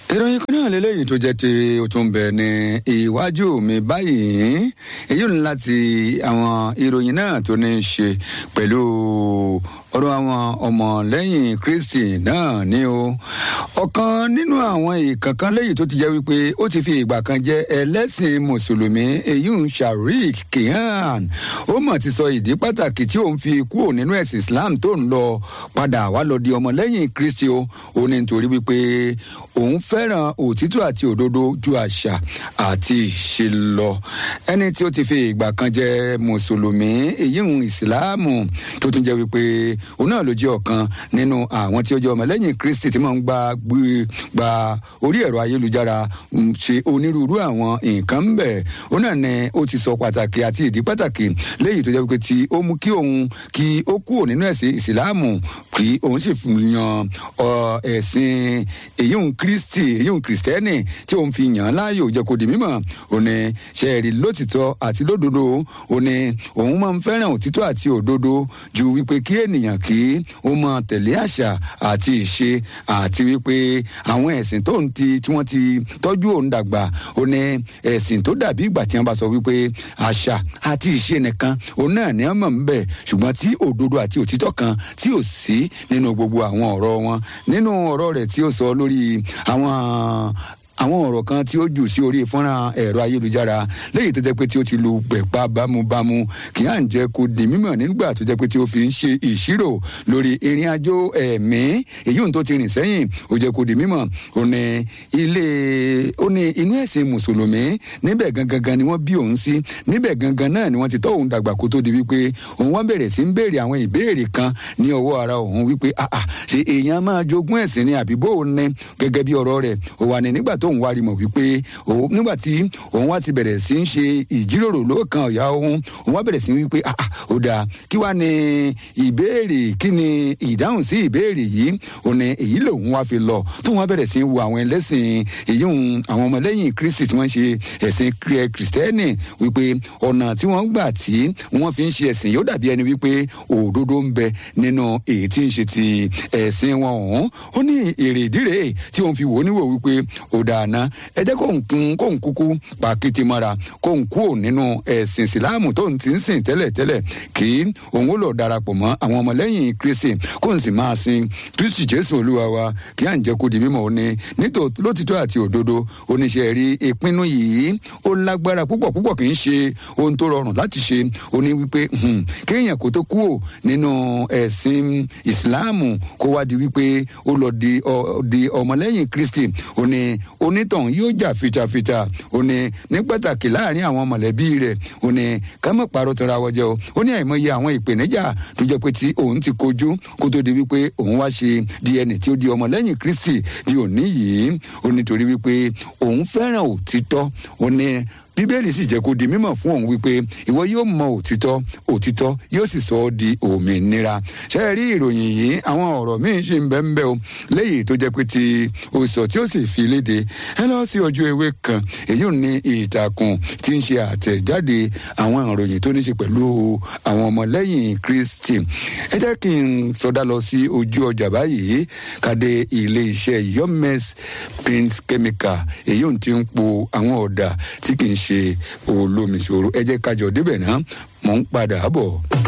ìròyìn kan náà lélẹ́yìn tó jẹ́ tí ó tún bẹ̀ ní iwájú mi báyìí èyí ní láti àwọn ìròyìn náà tó ní í ṣe pẹ̀lú ọ̀rọ̀ àwọn ọmọlẹ́yìn Kristi náà ni o. ọ̀kan nínú àwọn ìkankan lẹ́yìn tó ti jẹ́ wípé ó ti fi ìgbà kan jẹ́ ẹlẹ́sìn mùsùlùmí èyí ń Sharik Kihan ó mọ̀ ti sọ ìdí pàtàkì tí òun fi kúrò nínú ẹ̀sìn Islam tó ń lọ padà wá lọ di ọmọlẹ́yìn Kristi o. ó ní nítorí wípé òun fẹ́ràn òtítọ́ àti òdodo ju àṣà àti ìṣe lọ. ẹni tí ó ti fi ìgbà kan jẹ́ mùsùlùmí èyí ń Ìsìláàmù tó tún jẹ́ wípé òun náà ló jẹ́ ọ̀kan nínú àwọn tí ó jẹ́ ọmọlẹ́yìn Kristi tí máa ń gba orí ẹ̀rọ ayélujára ṣe onírúurú àwọn nǹkan ń bẹ̀. òun náà ni ó ti sọ pàtàkì àti ìdí pàtàkì léyìí tó jẹ́ wípé tí ó mú kí òun kí ó kúrò nínú ẹ̀sìn Ìsìláàmù kí òun sì yan ẹ̀sìn èyí ń Kristi èyí ń Kristẹni tí òun fi yàn án láàyò jẹ́ kó di mímọ̀. òun ni ṣẹ́ẹ̀rì lótìtọ́ àti lódodo òun ni òun máa ń fẹ́ràn òtítọ́ àti òdodo ju wípé kí ènìyàn kí ó máa tẹ̀lé àṣà àti ìṣe àti wípé àwọn ẹ̀sìn tí wọ́n ti tọ́jú òun dàgbà ó ní ẹ̀sìn tó dàbí ìgbà tí wọ́n bá sọ wípé àṣà àti ìṣe nìkan òun náà ní ọmọ ń bẹ̀ ṣùgbọ́n tí òdodo àti òtítọ́ kan tí ò sí nínú gbogbo àwọn ọ̀rọ̀ wọn. nínú ọ̀rọ̀ rẹ̀ tí ó sọ lórí àwọn ọ̀rọ̀ kan tí ó jù sí orí fọ́nrán ẹ̀rọ ayélujára léyìí tó jẹ́ pé tí ó ti lu gbẹ̀pá bámúbámú kì í à ń jẹ́ kó di mímọ̀ nígbà tó jẹ́ pé tí ó fi ń ṣe ìṣirò lórí ìrìn àjò ẹ̀mí èyí ohun tó ti rìn sẹ́yìn ó jẹ́ kó di mímọ̀. ó ní inú ẹ̀sìn mùsùlùmí níbẹ̀ gangan ni wọ́n bí òun sí níbẹ̀ gangan náà ni wọ́n ti tọ́ òun dàgbà kó tó di wípé òun wá bẹ̀rẹ̀ sí ń béèrè àwọn ìbéèrè kan ní ọwọ́ ara òun wípé ṣé èèyàn máa jogún ẹ̀sìn ni àbí bó o ní gẹ́gẹ́ bí ọ̀rọ̀ rẹ̀ ó wà ní nígbà tó òun wá rí mọ̀ wípé nígbà tí òun wá ti bẹ̀rẹ̀ sí ń ṣe ìjíròrò lóòkan ọ̀yà òun wá bẹ̀rẹ̀ sí wípé ó dáa kí wá ní ìbéèrè kí ni ìdáhùn sí ìbéèrè yìí ó ní èyí lòun wá fi lọ tó wá bẹ̀rẹ̀ sí ń wo àwọn ẹlẹ́sìn èyí àwọn ọmọlẹ́yìn Kristi tí wọ́n ṣe ẹ̀sìn Kristẹni wípé ọ̀nà tí wọ́n gbà tí wọ́n fi ń ṣe ẹ̀sìn yóò dàbí ẹni wípé òdodo ń bẹ nínú èyí tí ń ṣe ti ẹ̀sìn wọn ọ̀hún. ó ní èrè ìdírè tí òun fi wò ó níwò wípé ó dáa ná ẹ jẹ́ kóun kúkú pàkìtì mọ́ra kóun kúrò nínú ẹ̀sìn Ìsìláàmù tóun ti ń sìn tẹ́lẹ̀tẹ́lẹ̀ kí òun ó lọ darapọ̀ mọ́ àwọn ọmọlẹ́yìn Kristi kóun sì máa sin Kristi Jésù Olúwa wa kí à ń jẹ́ kó di mímọ̀ ó ní lótìtọ́ àti òdodo oníṣẹ́ rí ìpinnu yìí ó lágbára púpọ̀ kì í ṣe ohun tó rọrùn láti ṣe. ó ní wípé kéèyàn kó tó kúrò nínú ẹ̀sìn Ìsìláàmù kó wá di wípé ó lọ di ọmọlẹ́yìn Kristi ó ní onítàn yóò jà fitafita. ó ní ní pàtàkì láàrin àwọn mọ̀lẹ́bí rẹ̀ ó ní ká má parọ́ tọ́ra wọ́jọ́ o. ó ní àìmọye àwọn ìpèníjà tó jẹ́ pé tí òun ti kojú kó tó di wípé òun wá ṣe di ẹni tí ó di ọmọlẹ́yìn Kristi di òní yìí. ó nítorí wípé òun fẹ́ràn òtítọ́. ó ní Bíbélì sì jẹ́ kó di mímọ̀ fún òun wípé ìwọ yóò mọ òtítọ́ yóò sì sọ ọ́ di òmìnira. ṣé ẹ rí ìròyìn yìí àwọn ọ̀rọ̀ míín ṣì ń bẹ ń bẹ o léyìí tó jẹ́ pé tí ó sọ tí ó sì fi léde ẹ lọ sí ojú ewé kan èyí ò ní ìtàkùn tí ń ṣe àtẹ̀jáde àwọn ìròyìn tó ní ṣe pẹ̀lú àwọn ọmọlẹ́yìn Kristi. ẹ jẹ́ kí n sọdá lọ sí ojú ọjà báyìí kàdé ilé iṣẹ́ Yomes Paint Chemical èyí ò ti ń po àwọn ọ̀dà tí kì í ṣe olómi ṣòro. ẹ jẹ́ ká jọ débẹ̀ náà mò ń padà bọ̀.